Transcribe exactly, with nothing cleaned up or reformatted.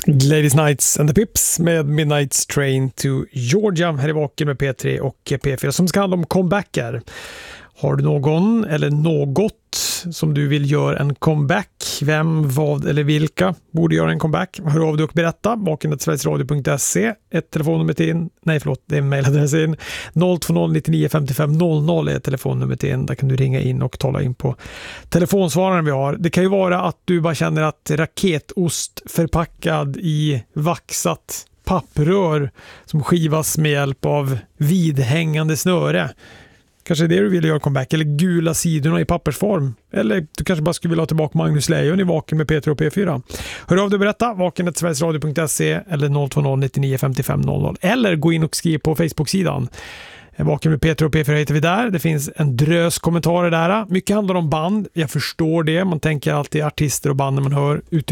Ladies Nights and the Pips med Midnight's Train to Georgia här i Vaken med P tre och P fyra som ska handla om comebacker. Har du någon eller något som du vill göra en comeback? Vem, vad eller vilka borde göra en comeback? Hör av dig och berätta. vaken snabel-a sverigesradio punkt se. Ett telefonnummer till in. Nej förlåt, det är en mejladress in. noll två noll nio nio fem fem noll noll är ett telefonnummer till in. Där kan du ringa in och tala in på telefonsvararen vi har. Det kan ju vara att du bara känner att raketost förpackad i vaxat papprör som skivas med hjälp av vidhängande snöre. Kanske det du vill göra comeback, eller gula sidorna i pappersform. Eller du kanske bara skulle vilja ha tillbaka Magnus Lejon i Vaken med P tre och P fyra. Hör av dig och berätta, vaken snabel-a sverigesradio punkt se eller noll två noll nio nio fem fem noll noll. Eller gå in och skriv på Facebook-sidan. Vaken med P tre och P fyra heter vi där. Det finns en drös kommentarer där. Mycket handlar om band, jag förstår det. Man tänker alltid artister och band när man hör ut